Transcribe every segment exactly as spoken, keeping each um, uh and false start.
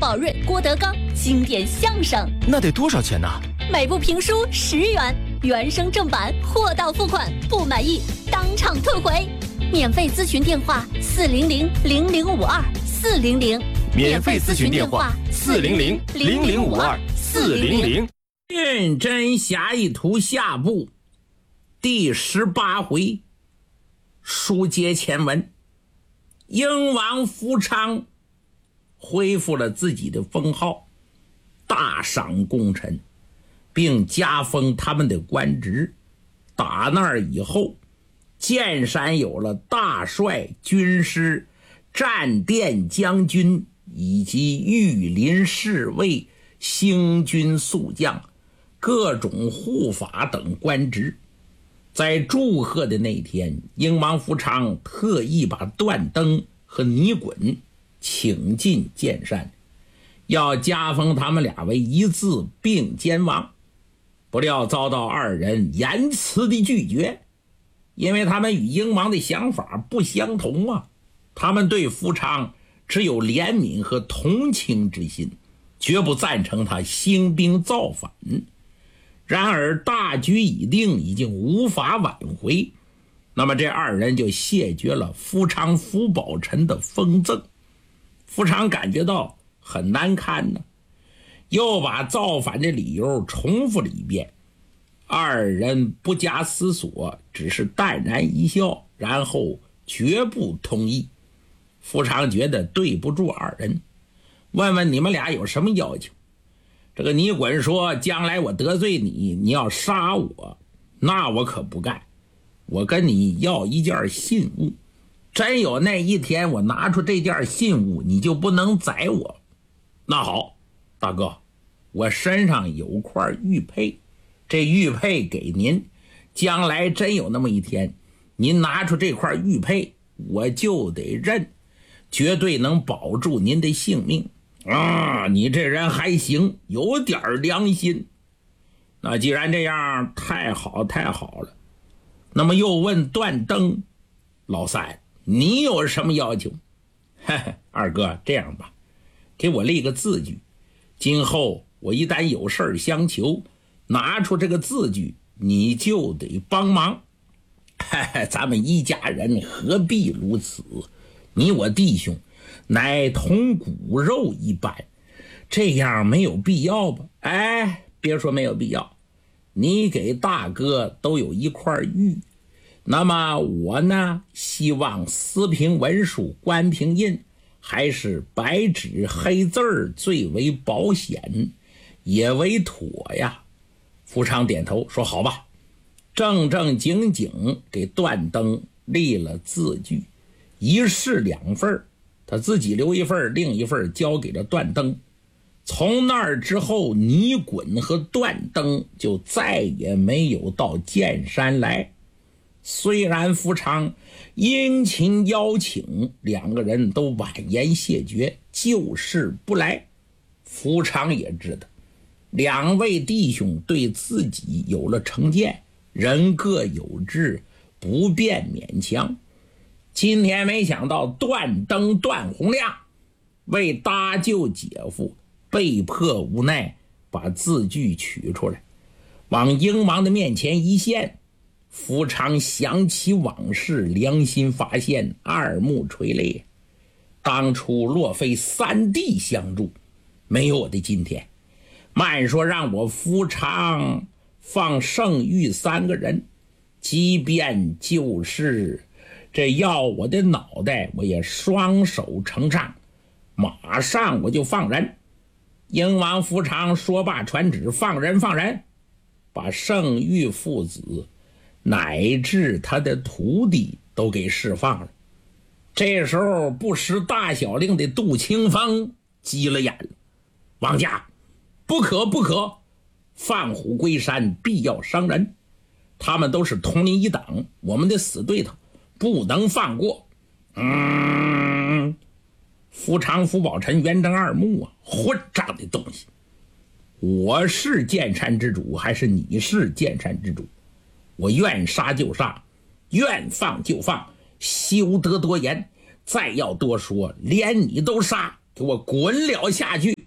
宝瑞、郭德纲经典相声， 那得多少钱呢？ 每部评书十元，原声正版，货到付款，不满意当场退回。免费咨询电话：四零零零零五二四零零。 免费咨询电话：四零零零零五二四零零。 认真侠义图下部第十八回，书接前文。英王福昌恢复了自己的封号，大赏功臣，并加封他们的官职。打那儿以后，建山有了大帅、军师、战殿将军以及御林侍卫、星军宿将、各种护法等官职。在祝贺的那天，英王福昌特意把段登和倪衮请进建山，要加封他们俩为一字并肩王。不料遭到二人严词的拒绝，因为他们与英王的想法不相同啊。他们对福昌只有怜悯和同情之心，绝不赞成他兴兵造反。然而大局已定，已经无法挽回，那么这二人就谢绝了福昌福宝臣的封赠。福昌感觉到很难堪呢，又把造反的理由重复了一遍。二人不加思索，只是淡然一笑，然后绝不同意。福昌觉得对不住二人，问问你们俩有什么要求。这个倪衮说，将来我得罪你，你要杀我，那我可不干。我跟你要一件信物，真有那一天我拿出这件信物，你就不能宰我。那好，大哥，我身上有块玉佩，这玉佩给您，将来真有那么一天，您拿出这块玉佩，我就得认，绝对能保住您的性命啊！你这人还行，有点良心。那既然这样，太好太好了。那么又问段登，老三，你有什么要求？嘿嘿，二哥，这样吧，给我立个字据，今后我一旦有事儿相求，拿出这个字据，你就得帮忙。嘿嘿，咱们一家人何必如此？你我弟兄乃同骨肉一般，这样没有必要吧？哎，别说没有必要，你给大哥都有一块玉，那么我呢，希望私凭文书，官凭印，还是白纸黑字儿最为保险，也为妥呀。福昌点头说好吧，正正经经给段登立了字据，一式两份，他自己留一份，另一份交给了段登。从那儿之后，倪衮和段登就再也没有到建山来。虽然福昌殷勤邀请，两个人都婉言谢绝，就是不来。福昌也知道两位弟兄对自己有了成见，人各有志，不便勉强。今天没想到段登段洪亮为搭救姐夫，被迫无奈把字据取出来，往英王的面前一献。福昌想起往事，良心发现，二目垂泪。当初若非三弟相助，没有我的今天。慢说让我福昌放圣玉三个人，即便就是这要我的脑袋，我也双手呈上，马上我就放人。英王福昌说罢传旨，放人放人，把圣玉父子乃至他的徒弟都给释放了。这时候不识大小令的杜清风急了眼了，王家不可不可，放虎归山必要伤人，他们都是同林一党，我们的死对头，不能放过。嗯，福昌福宝臣圆睁二目啊，混账的东西！我是建山之主，还是你是建山之主？我愿杀就杀，愿放就放，休得多言。再要多说，连你都杀，给我滚了下去！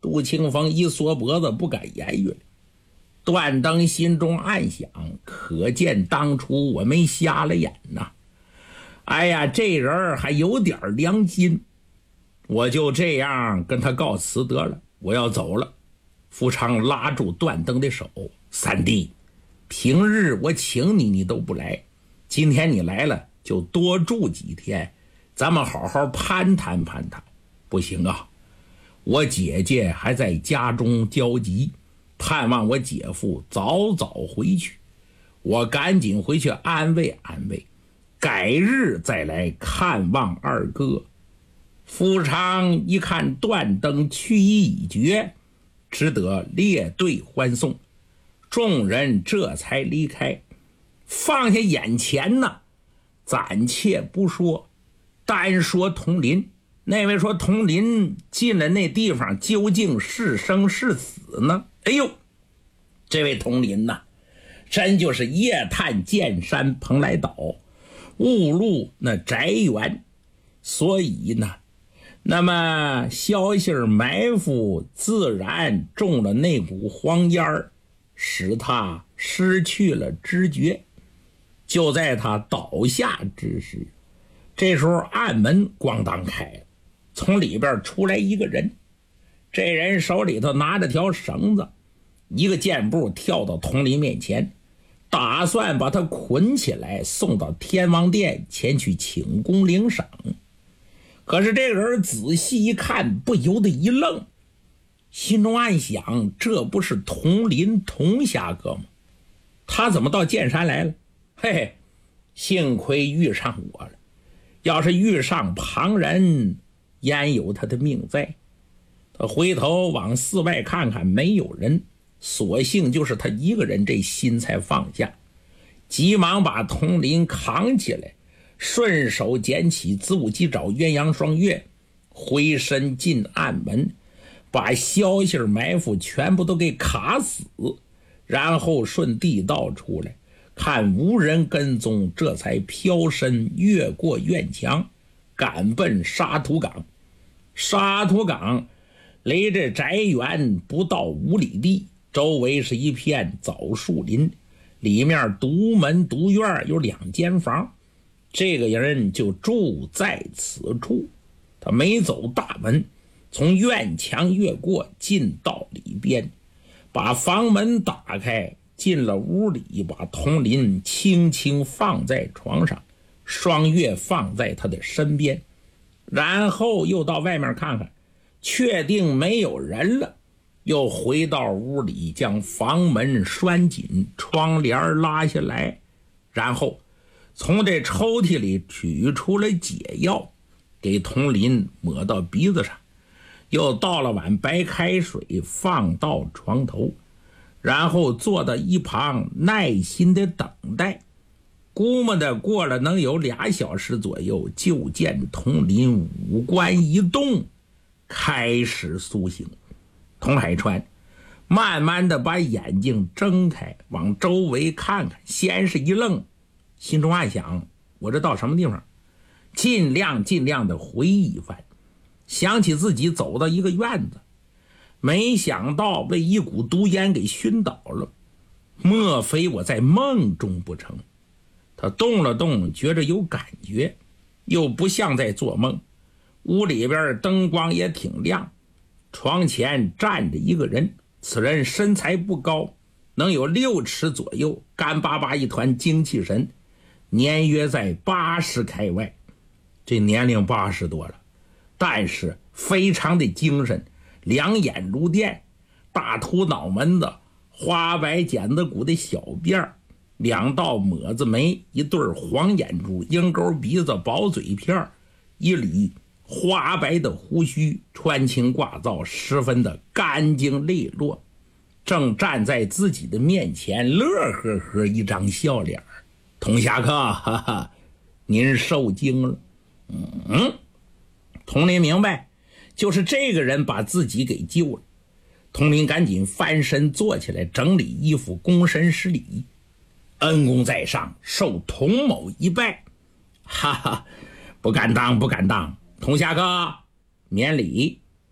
杜清风一缩脖子，不敢言语了。段登心中暗想，可见当初我没瞎了眼呐。哎呀，这人还有点良心，我就这样跟他告辞得了，我要走了。富昌拉住段登的手，三弟，平日我请你你都不来，今天你来了就多住几天，咱们好好攀谈攀谈。不行啊，我姐姐还在家中焦急，盼望我姐夫早早回去，我赶紧回去安慰安慰，改日再来看望二哥。富昌一看段登去意已决，只得列队欢送，众人这才离开。放下眼前呢，暂且不说，单说佟林。那位说佟林进了那地方究竟是生是死呢？哎呦，这位佟林呐，真就是夜探见山蓬莱岛，误入那宅园，所以呢，那么消息埋伏，自然中了那股荒烟儿，使他失去了知觉。就在他倒下之时，这时候暗门咣当开了，从里边出来一个人，这人手里头拿着条绳子，一个箭步跳到佟林面前，打算把他捆起来送到天王殿前去请功领赏。可是这个人仔细一看，不由得一愣，心中暗想，这不是佟林佟侠哥吗？他怎么到剑山来了？嘿嘿，幸亏遇上我了，要是遇上旁人，焉有他的命在？他回头往寺外看看，没有人，索性就是他一个人，这心才放下，急忙把佟林扛起来，顺手捡起子午鸡爪鸳鸯双月，回身进暗门，把消息埋伏全部都给卡死，然后顺地道出来，看无人跟踪，这才飘身越过院墙，赶奔沙土港。沙土港离这宅园不到五里地，周围是一片枣树林，里面独门独院，有两间房，这个人就住在此处。他没走大门，从院墙越过，进到里边，把房门打开，进了屋里，把佟林轻轻放在床上，双月放在他的身边，然后又到外面看看，确定没有人了，又回到屋里，将房门拴紧，窗帘拉下来，然后从这抽屉里取出了解药，给佟林抹到鼻子上，又倒了碗白开水放到床头，然后坐到一旁耐心的等待。估摸的过了能有俩小时左右，就见佟林五官一动，开始苏醒。佟海川慢慢的把眼睛睁开，往周围看看，先是一愣，心中暗想，我这到什么地方？尽量尽量的回忆一番，想起自己走到一个院子，没想到被一股毒烟给熏倒了，莫非我在梦中不成？他动了动，觉着有感觉，又不像在做梦。屋里边灯光也挺亮，床前站着一个人，此人身材不高，能有六尺左右，干巴巴一团精气神，年约在八十开外。这年龄八十多了，但是非常的精神，两眼如电，大秃脑门子，花白剪子骨的小辫儿，两道抹子眉，一对黄眼珠，鹰钩鼻子，薄嘴片，一缕花白的胡须，穿青挂皂，十分的干净利落，正站在自己的面前，乐呵呵一张笑脸。佟侠客，哈哈，您受惊了。嗯，佟林明白，就是这个人把自己给救了。佟林赶紧翻身坐起来，整理衣服，躬身施礼，恩公在上，受佟某一拜。哈哈，不敢当不敢当，佟侠客免礼。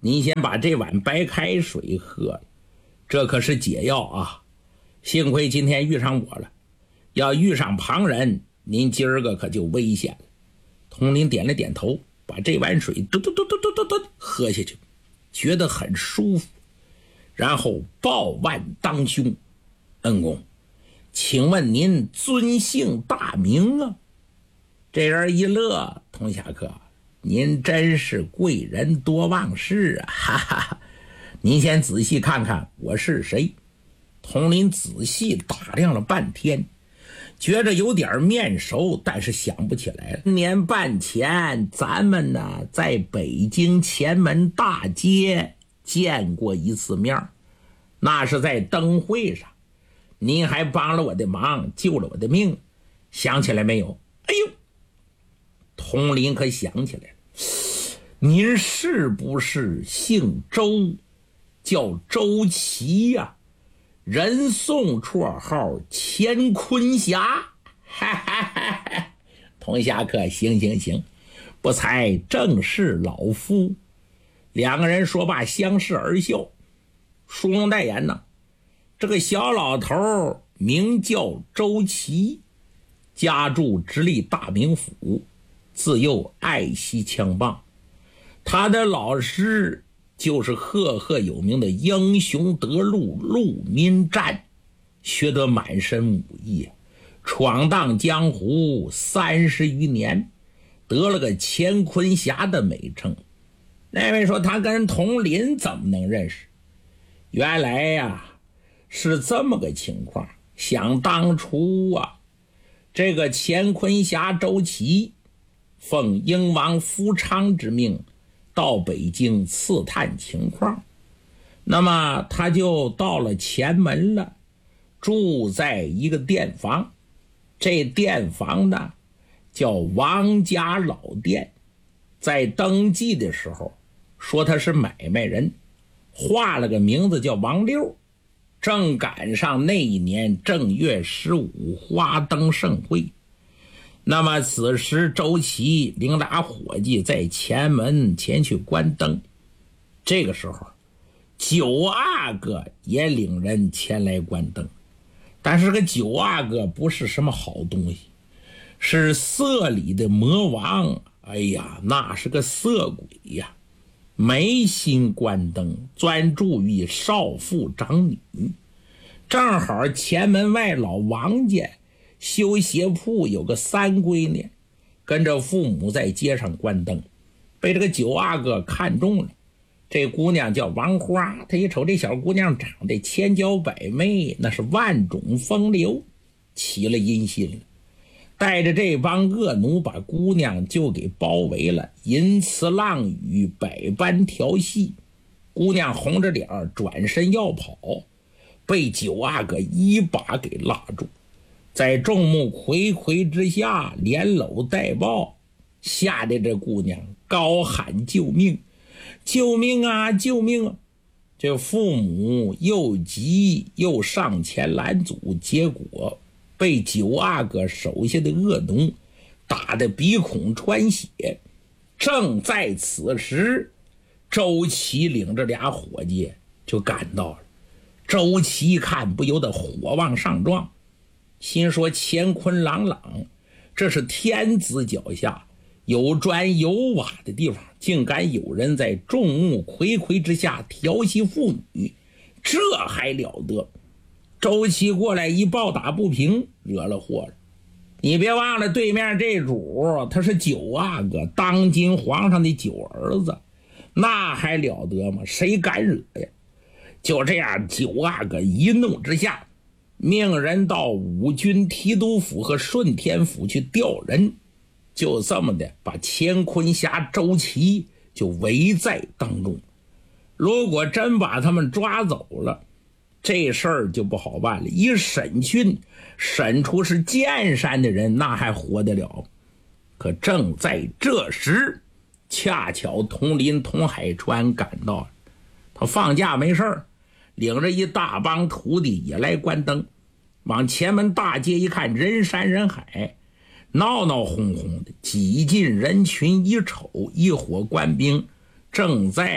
您先把这碗白开水喝了，这可是解药啊！幸亏今天遇上我了，要遇上旁人，您今儿个可就危险了。统领点了点头，把这碗水嘟嘟嘟嘟嘟嘟嘟喝下去，觉得很舒服，然后抱腕当胸：“恩公，请问您尊姓大名啊？”这人一乐：“童侠客，您真是贵人多忘事啊！哈哈哈，您先仔细看看我是谁。”统领仔细打量了半天，觉着有点面熟，但是想不起来了。年半前咱们呢在北京前门大街见过一次面，那是在灯会上，您还帮了我的忙，救了我的命，想起来没有？哎呦，统领可想起来了，您是不是姓周，叫周琦呀、啊？人送绰号乾坤侠。哈哈哈哈，童侠客，行行行，不才正是老夫。两个人说罢相视而笑。书中代言呢，这个小老头名叫周琦，家住直隶大名府，自幼爱惜枪棒。他的老师就是赫赫有名的英雄德禄陆民战，学得满身武艺，闯荡江湖三十余年，得了个乾坤侠的美称。那位说他跟统领怎么能认识？原来呀、啊、是这么个情况。想当初啊，这个乾坤侠周琦奉英王夫昌之命到北京刺探情况，那么他就到了前门了，住在一个店房。这店房呢叫王家老店，在登记的时候说他是买卖人，画了个名字叫王六。正赶上那一年正月十五花灯盛会，那么此时周琦领俩伙计在前门前去关灯。这个时候九阿哥也领人前来关灯，但是这个九阿哥不是什么好东西，是色里的魔王。哎呀，那是个色鬼呀，没心关灯，专注于少妇长女。正好前门外老王家修鞋铺有个三闺女，跟着父母在街上关灯，被这个九阿哥看中了。这姑娘叫王花，他一瞅这小姑娘长得千娇百媚，那是万种风流，起了阴心了，带着这帮恶奴把姑娘就给包围了，淫词浪语，百般调戏。姑娘红着脸转身要跑，被九阿哥一把给拉住，在众目睽睽之下连搂带抱，吓得这姑娘高喊救命，救命啊救命啊！这父母又急又上前拦阻，结果被九阿哥手下的恶奴打得鼻孔穿血。正在此时，周琦领着俩伙计就赶到了。周琦一看，不由得火往上撞，心说乾坤朗朗，这是天子脚下，有砖有瓦的地方，竟敢有人在众目睽睽之下调戏妇女，这还了得！周琦过来一暴打不平，惹了祸了。你别忘了，对面这主他是九阿哥，当今皇上的九儿子，那还了得吗？谁敢惹呀？就这样，九阿哥一怒之下，命人到五军提督府和顺天府去调人，就这么的把乾坤侠周琦就围在当中。如果真把他们抓走了，这事儿就不好办了。一审讯审出是剑山的人，那还活得了？可正在这时，恰巧佟林佟海川赶到了，他放假没事儿，领着一大帮徒弟也来关灯。往前门大街一看，人山人海，闹闹哄哄的，挤进人群一瞅，一伙官兵正在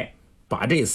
把这